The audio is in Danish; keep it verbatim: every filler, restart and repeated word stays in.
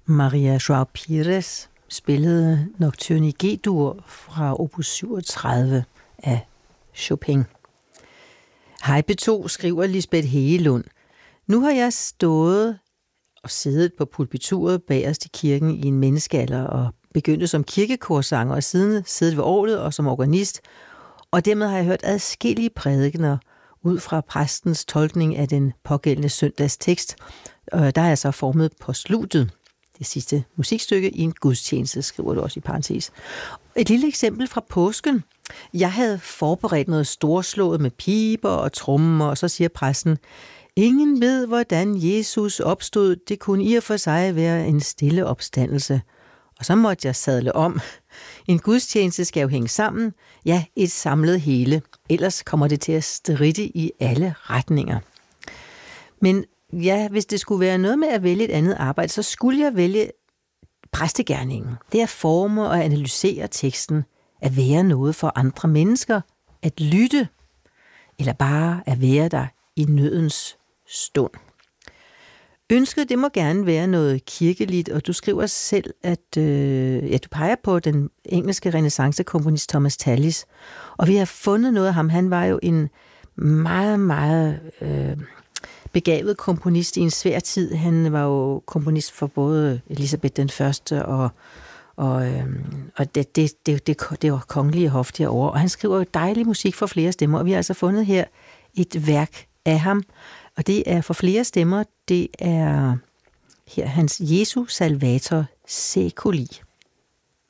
Maria Joao Pires spillede Nocturne i G-dur fra opus syvogtredive af Chopin. Hej B to, skriver Lisbeth Hegelund. Nu har jeg stået og siddet på pulpituret bagerst i kirken i en menneskealder og begyndte som kirkekorsanger og siden siddet ved orglet og som organist, og dermed har jeg hørt adskillige prædikener ud fra præstens tolkning af den pågældende søndags tekst. Der har jeg så formet postludiet, det sidste musikstykke, i en gudstjeneste, skriver du også i parentes. Et lille eksempel fra påsken. Jeg havde forberedt noget storslået med piber og trommer, og så siger præsten: ingen ved, hvordan Jesus opstod. Det kunne i og for sig være en stille opstandelse. Og så måtte jeg sadle om. En gudstjeneste skal jo hænge sammen. Ja, et samlet hele. Ellers kommer det til at stritte i alle retninger. Men ja, hvis det skulle være noget med at vælge et andet arbejde, så skulle jeg vælge præstegerningen. Det er at forme og analysere teksten. At være noget for andre mennesker. At lytte. Eller bare at være der i nødens stund. Ønsket, det må gerne være noget kirkeligt, og du skriver selv, at øh, ja, du peger på den engelske renæssancekomponist Thomas Tallis, og vi har fundet noget af ham. Han var jo en meget, meget øh, begavet komponist i en svær tid. Han var jo komponist for både Elisabeth den første og, og, øh, og det, det, det, det, det var kongelige hof derovre, og han skriver jo dejlig musik for flere stemmer, og vi har altså fundet her et værk af ham, og det er for flere stemmer. Det er her hans Jesu Salvator Seculi.